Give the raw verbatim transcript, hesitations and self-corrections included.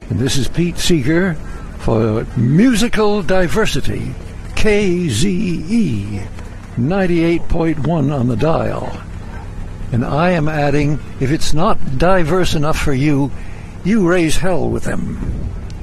And this is Pete Seeger for Musical Diversity, K Z E, ninety-eight point one on the dial. And I am adding, if it's not diverse enough for you, you raise hell with them.